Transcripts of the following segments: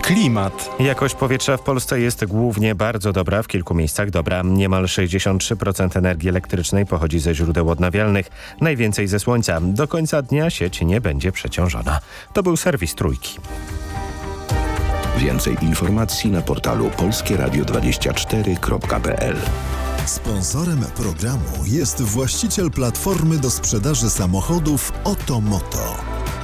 Klimat. Jakość powietrza w Polsce jest głównie bardzo dobra, w kilku miejscach dobra. Niemal 63% energii elektrycznej pochodzi ze źródeł odnawialnych, najwięcej ze słońca. Do końca dnia sieć nie będzie przeciążona. To był serwis Trójki. Więcej informacji na portalu polskieradio24.pl. Sponsorem programu jest właściciel platformy do sprzedaży samochodów Otomoto.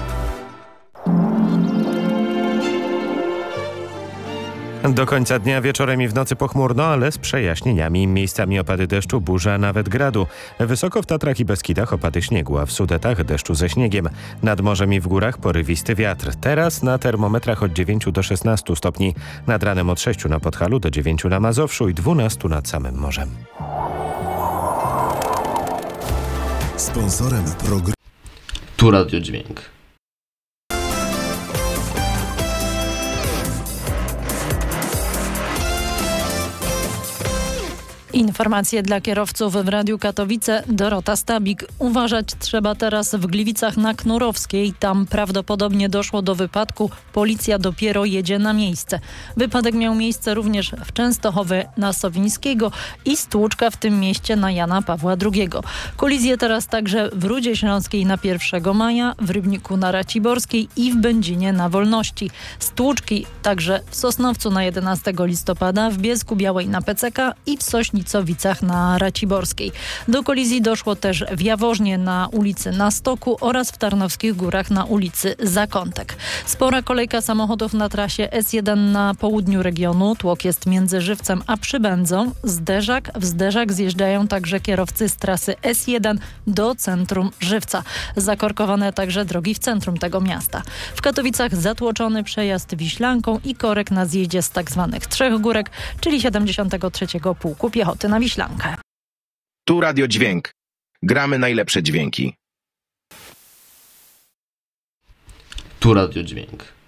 Do końca dnia wieczorem i w nocy pochmurno, ale z przejaśnieniami. Miejscami opady deszczu, burza, nawet gradu. Wysoko w Tatrach i Beskidach opady śniegu, a w Sudetach deszczu ze śniegiem. Nad morzem i w górach porywisty wiatr. Teraz na termometrach od 9 do 16 stopni. Nad ranem od 6 na Podhalu do 9 na Mazowszu i 12 nad samym morzem. Sponsorem programu Tu Radio Dźwięk. Informacje dla kierowców w Radiu Katowice. Dorota Stabik. Uważać trzeba teraz w Gliwicach na Knurowskiej. Tam prawdopodobnie doszło do wypadku. Policja dopiero jedzie na miejsce. Wypadek miał miejsce również w Częstochowie na Sowińskiego i stłuczka w tym mieście na Jana Pawła II. Kolizje teraz także w Rudzie Śląskiej na 1 maja, w Rybniku na Raciborskiej i w Będzinie na Wolności. Stłuczki także w Sosnowcu na 11 listopada, w Bielsku-Białej na PCK i w Sośnicach na Raciborskiej. Do kolizji doszło też w Jaworznie na ulicy Na Stoku oraz w Tarnowskich Górach na ulicy Zakątek. Spora kolejka samochodów na trasie S1 na południu regionu. Tłok jest między Żywcem a Przybędzą. W zderzak zjeżdżają także kierowcy z trasy S1 do centrum Żywca. Zakorkowane także drogi w centrum tego miasta. W Katowicach zatłoczony przejazd Wiślanką i korek na zjeździe z tzw. Trzech Górek, czyli 73. Pułku Piechoty na Wiślankę. Tu Radio Dźwięk. Gramy najlepsze dźwięki. Tu Radio Dźwięk.